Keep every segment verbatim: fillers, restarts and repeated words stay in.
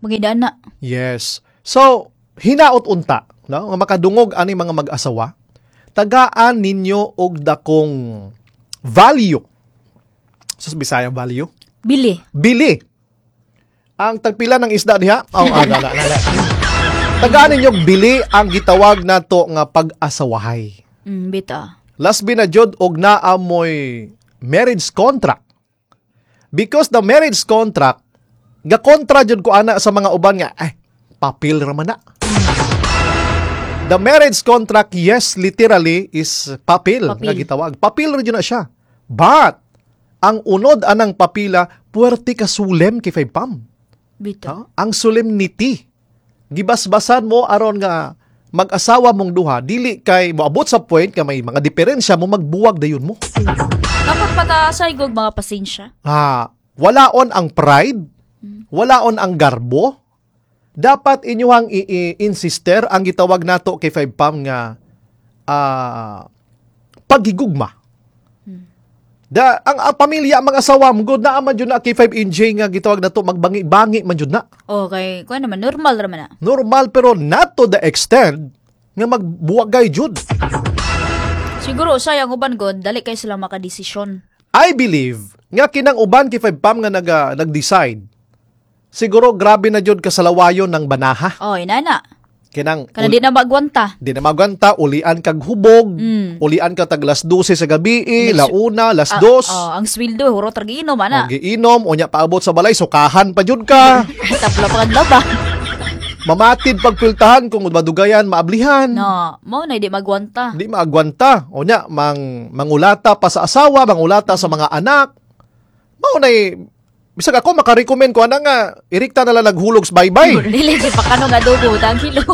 Magidana. Yes. So, hinaot unta, no? Nga makadungog ani mga mag-asawa, tagaan ninyo og dakong value. Sa Bisaya value? Bili. Bili. Ang tagpila ng isda diha? Oh, ah, na, na, na. Tagaan ninyo bili ang gitawag nato nga pag-asawahay. Mm, bita. Last binadjod og naamoy marriage contract. Because the marriage contract, gakontra jud ko ana sa mga uban nga, eh, papel raman na. The marriage contract, yes, literally, is papel. Papel. Nga gitawag. Papel rin yun na siya. But, ang unod anang papila, puwerte ka sulem kay Five Pam. Bita. Ha? Ang solemnity. Gibasbasan mo aron nga mag-asawa mong duha, dili kay moabot sa point ka may mga diferensya mo, magbuwag dayon mo. Dapat pagkasaygog mga pasensya. Ha, walaon ang pride, walaon ang garbo. Dapat inyuhang i-insister ang gitawag nato kay Five Pam nga uh, paghigugma. Da, ang, ang pamilya, ang mga asawa, good na man yun na kay five N J nga gitawag na to, magbangi-bangi man yun na. Okay, kuha naman, normal naman na. Normal pero not to the extent nga magbuwagay jud. Siguro, sayang uban god, dali kayo sila makadesisyon. I believe nga kinang uban kay Five Pam nga nag, uh, nag-decide. Siguro grabe na jud kasalawayon ng banaha. Oh, inana. Kinang Kana di na magwanta. Di na maganta, ulian kag hubog, Mm. ulian ka tag las dose sa gabi, Next- launa, las Ah, dos. oh, ang sweldo, huro targiinom, ana. O giinom, unya paabot sa balay, sukahan pa jud ka. Tapla pa kang laba. Mamatid pagpiltahan kung madugayan, maablihan. No, mo na di magwanta. Di maagwanta. Unya, mang, mangulata pa sa asawa, mangulata sa mga anak. Mao nay bisag ako makarecommend ko ana nga irikta na lang naghulog sa baybay. Dili di pakano nga adobo butang kilo.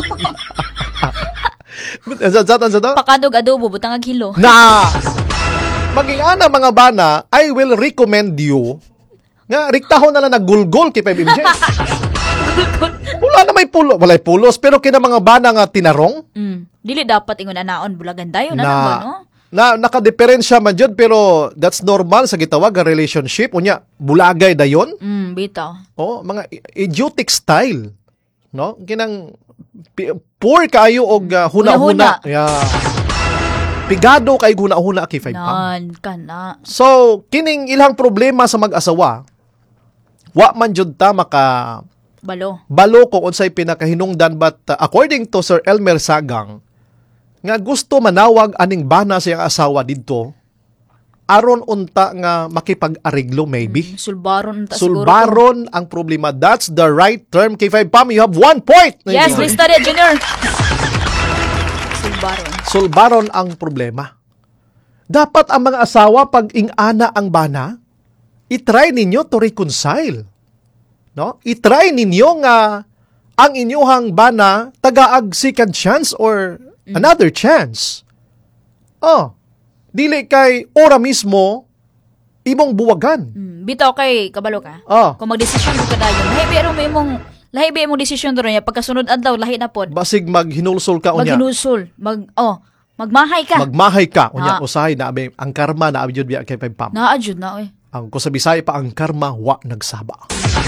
Zatan sa Pakanog adobo butang ang kilo. na maging ana mga bana, I will recommend you nga riktahon na lang naggulgol kay Five M J. Wala na may pulo, walay pulos pero kina mga bana nga tinarong Mm. Dili dapat ingon anaon bulagan dayon na ano ba no? na nakadiferensya man jud pero that's normal sa gitawag nga relationship unya bulagay dayon. Mm, bitaw. Oh, mga i- idiotic style. No? Kinang pi- poor kayo og uh, huna-huna. Huna-huna. Yeah. Pigado kay huna-huna kay Five Pam. Nan kana. So, kining ilang problema sa mag-asawa, wa man jud ta maka Balo. balo kung unsay pinakahinungdan but uh, according to Sir Elmer Sagang nga gusto manawag aning bana sa iyang asawa didto aron unta nga makipag-ariglo maybe. Mm, sulbaron ta siguro. Sulbaron ang problema. That's the right term. K five Pam, you have one point. Yes, Mister Junior. Sulbaron. Sulbaron ang problema. Dapat ang mga asawa pag ingana ang bana, itry ninyo to reconcile. No? Itry ninyo nga ang inyuhang bana tagaag second chance or another chance. Oh, dili kay ora mismo imong buwagan. Mm, bitaw kay kabalo ka. Oh, Kung magdesisyon mo ka dayon, lahi pero may imong lahi ba imong desisyon do niya pagkasunod adlaw lahi na pod. basig maghinulsol ka unya. Maghinusul, mag oh, magmahay ka. Magmahay ka unya Ah. usahay na abi ang karma na abi jud biya kay Five Pam. Naa jud na oy. Ang ko sa Bisaya pa ang karma wa nagsaba.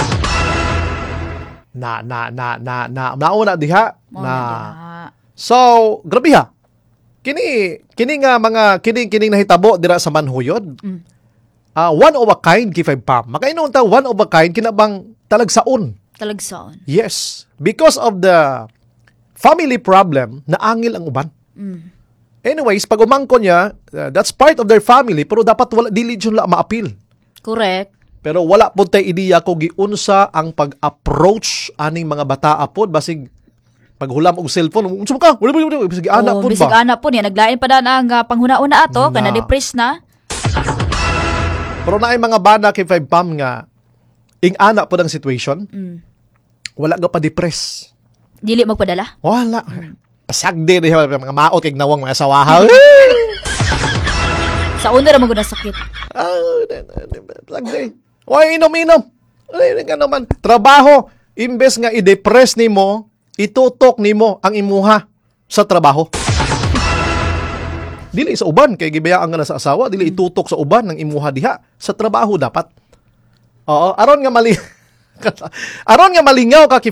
Na na na na na nauna diha Mao na. na diha. So, grabe ha. Kini kini nga mga kini kining nahitabo dira sa Manhuyod. Mm. Ah, one of a kind kay Five Pam. Makainon ta one of a kind kinabang talagsaon. Talagsaon. Yes, because of the family problem na angil ang uban. Mm. Anyways, pag umangko niya, uh, that's part of their family pero dapat wala dili jud la ma-appeal. Correct. Pero wala po tayo ideya ko giunsa ang pag-approach aning mga bata apod basig paghulam og cellphone unsa ka wala wala bisig ana Oh, pod bisig ba. ana po niya naglain pa daan ang uh, panghuna-una ato Na. kana depressed na. Pero naay mga bana kay Five Pam nga ing ana pod ang situation. Mm. Wala ga pa depress. Dili magpadala. Wala. Pasagdi di ba mga maot kay nawang mga asawaha. Sa una ra man gud sakit. Ah, pasagdi. Why inom-inom? Ay nga naman trabaho imbes nga i-depress nimo, itutok nimo ang imuha sa trabaho. Dili sa uban kay gibiyaan nga na sa asawa, dili itutok sa uban ng imuha diha sa trabaho dapat. Oo, aron nga mali aron nga malingaw ka kay